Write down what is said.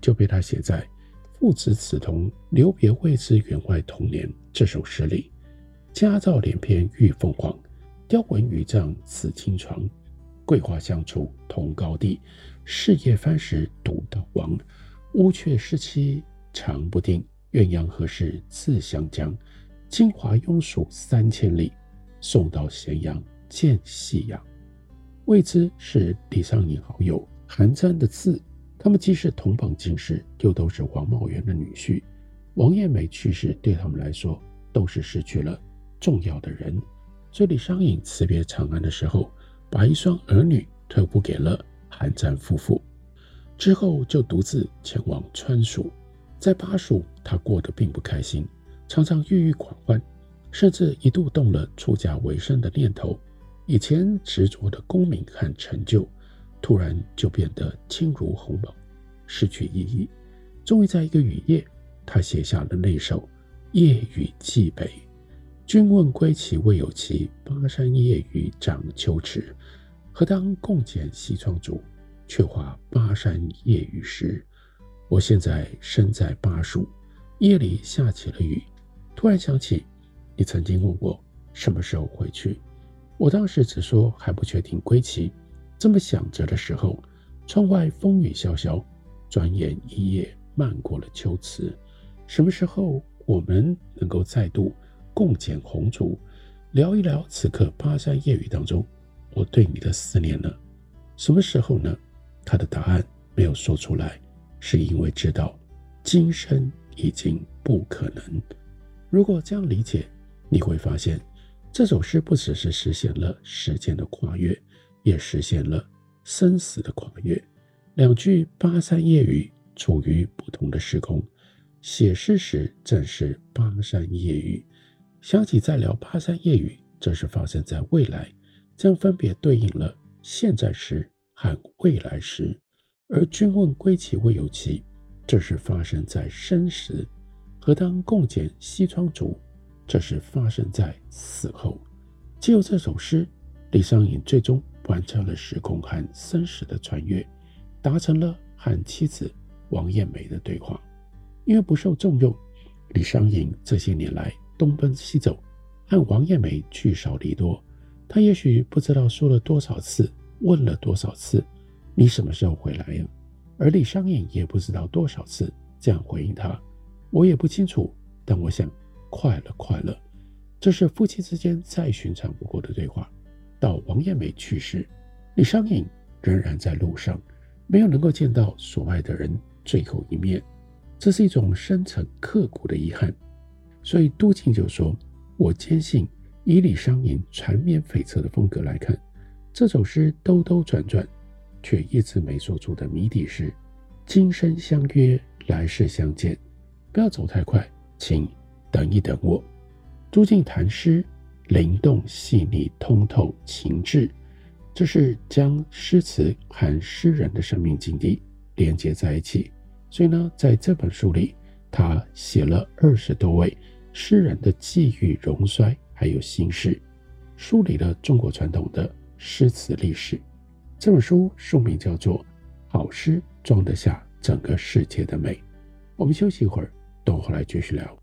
就被他写在父子此同，留别未知员外同年这首诗里。佳兆连篇玉凤凰，雕纹羽帐此金床。桂花相处同高地，事业番时独道亡。乌鹊失期长不定，鸳鸯何时自相将。京华庸属3000里，送到咸阳见夕阳。未知是李商隐好友韩簪的字，他们既是同榜进士，又都是王茂元的女婿。王彦美去世对他们来说都是失去了重要的人，所以李商隐辞别长安的时候，把一双儿女托付给了韩簪夫妇，之后就独自前往川蜀。在巴蜀他过得并不开心，常常郁郁寡欢，甚至一度动了出家为僧的念头。以前执着的功名和成就，突然就变得轻如鸿毛，失去意义。终于在一个雨夜，他写下了那首《夜雨寄北》。君问归期未有期，巴山夜雨涨秋池。何当共剪西窗烛，却话巴山夜雨时。我现在身在巴蜀，夜里下起了雨，突然想起你曾经问我什么时候回去，我当时只说还不确定归期。这么想着的时候，窗外风雨萧萧，转眼一夜漫过了秋词。什么时候我们能够再度共剪红烛，聊一聊此刻巴山夜雨当中我对你的思念呢？什么时候呢？他的答案没有说出来，是因为知道今生已经不可能。如果这样理解，你会发现这首诗不只是实现了时间的跨越，也实现了生死的跨越。两句巴山夜雨处于不同的时空，写诗时正是巴山夜雨，想起再聊巴山夜雨，这是发生在未来，这样分别对应了现在时和未来时。而君问归期未有期，这是发生在生时。何当共剪西窗烛，这是发生在死后。藉由这首诗，李商隐最终完成了时空和生死的穿越，达成了和妻子王彦美的对话。因为不受重用，李商隐这些年来东奔西走，和王彦美聚少离多。他也许不知道说了多少次，问了多少次，你什么时候回来呀？而李商隐也不知道多少次这样回应他，我也不清楚，但我想快了，快了。这是夫妻之间再寻常不过的对话。到王彦美去世，李商隐仍然在路上，没有能够见到所爱的人最后一面，这是一种深沉刻骨的遗憾。所以杜敬就说，我坚信以李商隐缠绵悱恻的风格来看，这首诗兜兜转转却一直没说出的谜底是今生相约，来世相见。不要走太快，请等一等我。朱敬谈诗灵动细腻，通透情致，这是将诗词和诗人的生命境地连接在一起。所以呢，在这本书里，他写了20多位诗人的际遇荣衰还有心事，梳理了中国传统的诗词历史。这本书书名叫做《好诗装得下整个世界的美》。我们休息一会儿，等我回来继续聊。